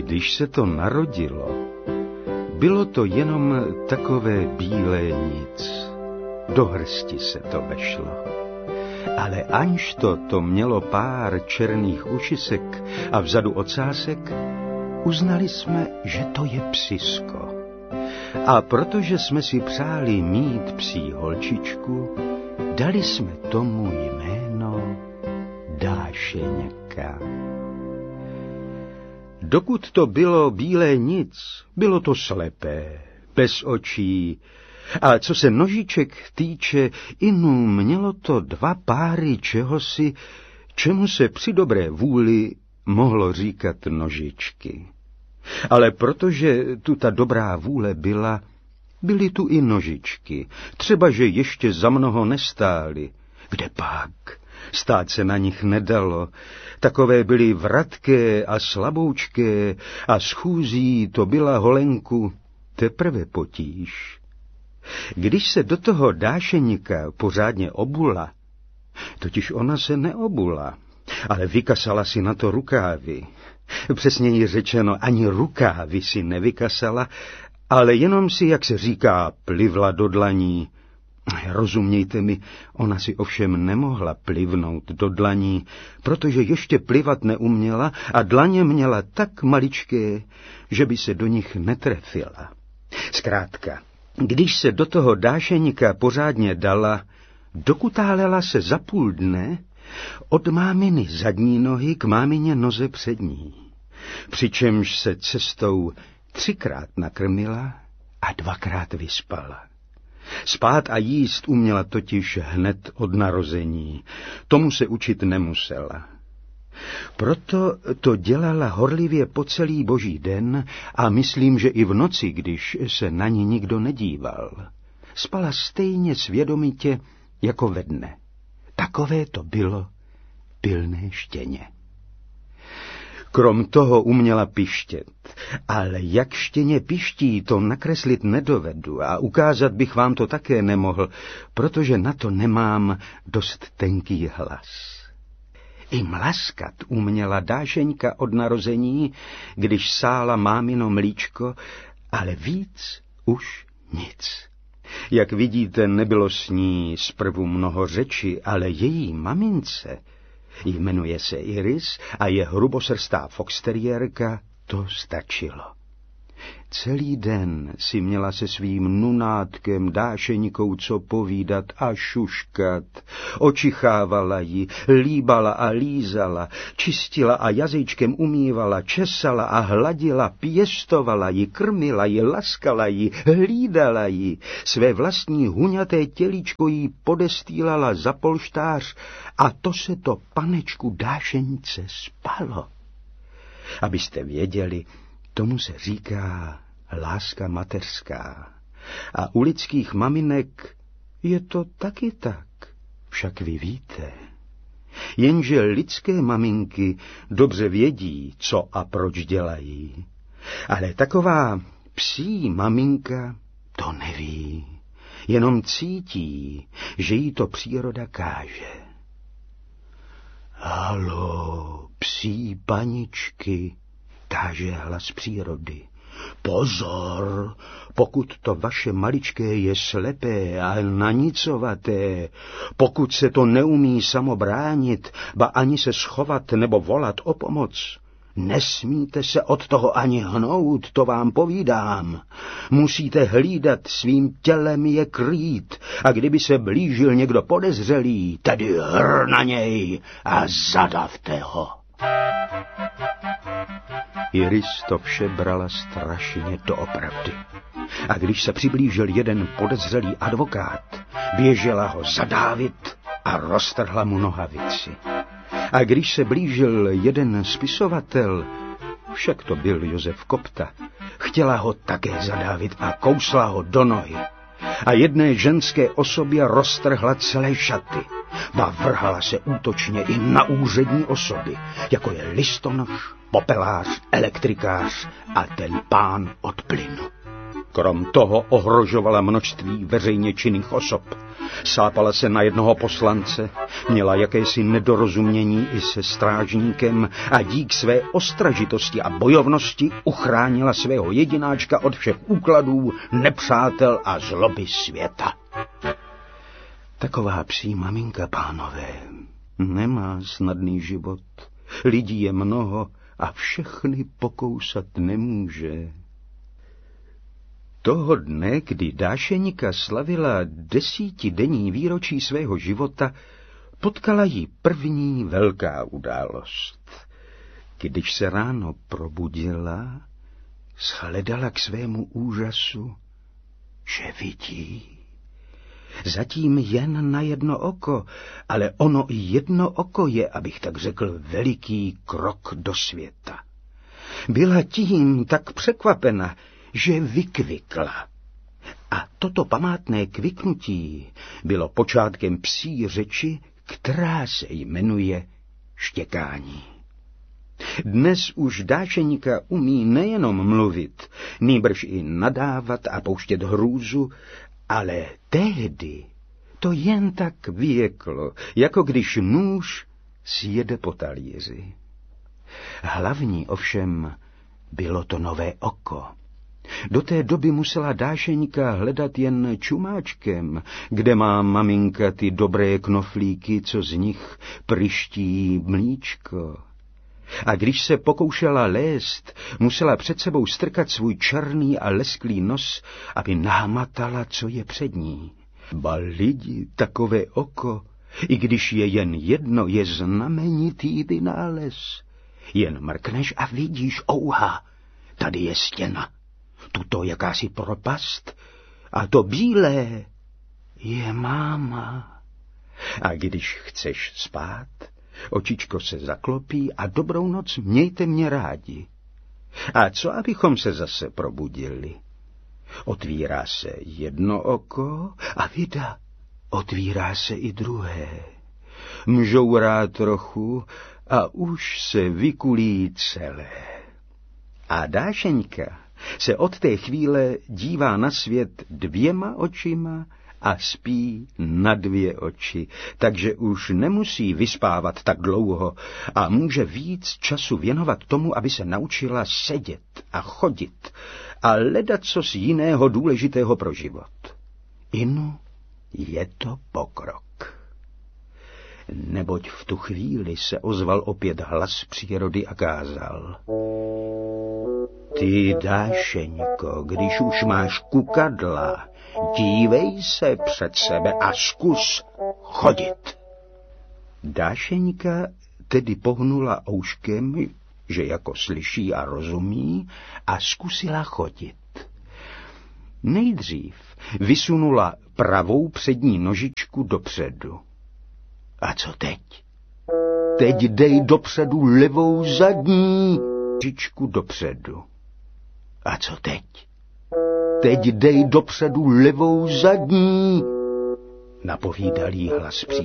Když se to narodilo, bylo to jenom takové bílé nic. Do hrsti se to vešlo. Ale anž to mělo pár černých ušisek a vzadu ocásek, uznali jsme, že to je psisko. A protože jsme si přáli mít psí holčičku, dali jsme tomu jméno Dášeňka. Dokud to bylo bílé nic, bylo to slepé, bez očí. A co se nožiček týče, inu mělo to 2 páry čehosi, čemu se při dobré vůli mohlo říkat nožičky. Ale protože tu ta dobrá vůle byla, byly tu i nožičky, třeba že ještě za mnoho nestály. Kde pak? Stát se na nich nedalo. Takové byly vratké a slaboučké a schůzí to byla holenku teprve potíž. Když se do toho Dášeňka pořádně obula, totiž ona se neobula, ale vykasala si na to rukávy. Přesněji řečeno, ani rukávy si nevykasala, ale jenom si, jak se říká, plivla do dlaní. Rozumějte mi, ona si ovšem nemohla plivnout do dlaní, protože ještě plivat neuměla a dlaně měla tak maličké, že by se do nich netrefila. Zkrátka, když se do toho Dášeňka pořádně dala, dokutálela se za půl dne od máminy zadní nohy k mámině noze přední, přičemž se cestou 3krát nakrmila a 2krát vyspala. Spát a jíst uměla totiž hned od narození, tomu se učit nemusela. Proto to dělala horlivě po celý boží den a myslím, že i v noci, když se na ní nikdo nedíval. Spala stejně svědomitě jako ve dne. Takové to bylo pilné štěně. Krom toho uměla pištět, ale jak štěně piští, to nakreslit nedovedu a ukázat bych vám to také nemohl, protože na to nemám dost tenký hlas. I mlaskat uměla Dášeňka od narození, když sála mámino mlíčko, ale víc už nic. Jak vidíte, nebylo s ní zprvu mnoho řeči, ale její mamince, jmenuje se Iris a je hrubosrstá foxteriérka, to stačilo. Celý den si měla se svým nunátkem Dášeňkou co povídat a šuškat. Očichávala ji, líbala a lízala, čistila a jazyčkem umývala, česala a hladila, pěstovala ji, krmila ji, laskala ji, hlídala ji. Své vlastní huňaté tělíčko jí podestýlala za polštář a to se to panečku Dášeňce spalo. Abyste věděli, tomu se říká láska mateřská. A u lidských maminek je to taky tak, však vy víte. Jenže lidské maminky dobře vědí, co a proč dělají. Ale taková psí maminka to neví, jenom cítí, že jí to příroda káže. Halo, psí paničky, káže hlas přírody. Pozor, pokud to vaše maličké je slepé a nanicovaté, pokud se to neumí samo bránit, ba ani se schovat nebo volat o pomoc, nesmíte se od toho ani hnout, to vám povídám. Musíte hlídat, svým tělem je krýt a kdyby se blížil někdo podezřelý, tedy hr na něj a zadavte ho. Iris to vše brala strašně doopravdy. A když se přiblížil jeden podezřelý advokát, běžela ho zadávit a roztrhla mu nohavici. A když se blížil jeden spisovatel, však to byl Josef Kopta, chtěla ho také zadávit a kousla ho do nohy. A jedné ženské osobě roztrhla celé šaty. Ba vrhala se útočně i na úřední osoby, jako je listonoš, popelář, elektrikář a ten pán od plynu. Krom toho ohrožovala množství veřejně činných osob sápala se na jednoho poslance, měla jakési nedorozumění i se strážníkem a dík své ostražitosti a bojovnosti uchránila svého jedináčka od všech úkladů, nepřátel a zloby světa. Taková psí maminka, pánové, nemá snadný život. Lidí je mnoho a všechny pokousat nemůže. Toho dne, kdy Dášeňka slavila 10denní výročí svého života, potkala ji první velká událost. Když se ráno probudila, shledala k svému úžasu, že vidí. Zatím jen na jedno oko, ale ono i jedno oko je, abych tak řekl, veliký krok do světa. Byla tím tak překvapena, že vykvikla. A toto památné kviknutí bylo počátkem psí řeči, která se jmenuje štěkání. Dnes už Dášeňka umí nejenom mluvit, nýbrž i nadávat a pouštět hrůzu, ale tehdy to jen tak vyjeklo, jako když nůž sjede po talíři. Hlavní ovšem bylo to nové oko. Do té doby musela Dášeňka hledat jen čumáčkem, kde má maminka ty dobré knoflíky, co z nich pryští mlíčko. A když se pokoušela lézt, musela před sebou strkat svůj černý a lesklý nos, aby namatala, co je před ní. Ba lidi, takové oko, i když je jen jedno, je znamenitý vynález. Jen mrkneš a vidíš, ouha, tady je stěna, tuto jakási propast, a to bílé je máma. A když chceš spát, očičko se zaklopí a dobrou noc, mějte mě rádi. A co, abychom se zase probudili? Otvírá se jedno oko a vida, otvírá se i druhé. Mžourá trochu a už se vykulí celé. A Dášeňka se od té chvíle dívá na svět 2 očima a spí na 2 oči, takže už nemusí vyspávat tak dlouho a může víc času věnovat tomu, aby se naučila sedět a chodit a ledacos jiného důležitého pro život. Inu, je to pokrok. Neboť v tu chvíli se ozval opět hlas přírody a kázal: Ty, Dášeňko, když už máš kukadla, dívej se před sebe a zkus chodit. Dášeňka tedy pohnula ouškem, že jako slyší a rozumí, a zkusila chodit. Nejdřív vysunula pravou přední nožičku dopředu. A co teď? Teď dej dopředu levou zadní nožičku dopředu. A co teď? Teď dej dopředu levou zadní, napovídal jí hlas